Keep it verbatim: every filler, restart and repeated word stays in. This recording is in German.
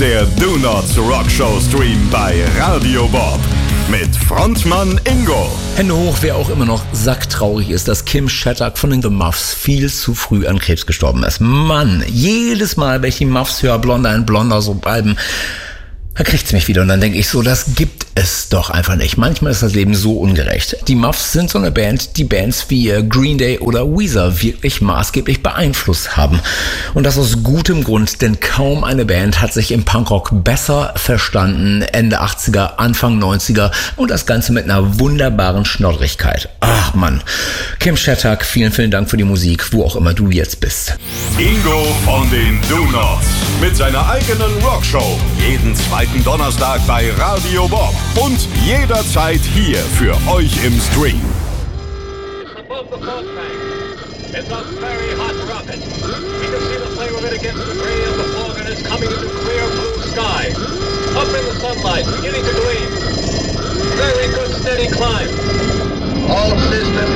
der Do Not Rock Show Stream bei Radio Bob. Mit Frontmann Ingo. Hände hoch, wer auch immer noch sacktraurig ist, dass Kim Shattuck von den The Muffs viel zu früh an Krebs gestorben ist. Mann, jedes Mal, wenn ich die Muffs höre, Blonder and Blonder, so Alben, da kriegt's mich wieder und dann denke ich so, das gibt es doch einfach nicht. Manchmal ist das Leben so ungerecht. Die Muffs sind so eine Band, die Bands wie Green Day oder Weezer wirklich maßgeblich beeinflusst haben. Und das aus gutem Grund, denn kaum eine Band hat sich im Punkrock besser verstanden, Ende achtziger, Anfang neunziger und das Ganze mit einer wunderbaren Schnoddrigkeit. Ach Mann, Kim Shattuck, vielen, vielen Dank für die Musik, wo auch immer du jetzt bist. Ingo von den Do Nots mit seiner eigenen Rockshow. Jeden zweiten Donnerstag bei Radio Bob. Und jederzeit hier für euch im Stream. It's above the fault bank. It's a very hot rocket. We can see the flame of it against the gray of the fog, and it's coming into clear blue sky. Up in the sunlight, beginning to gleam. Very good steady climb. All systems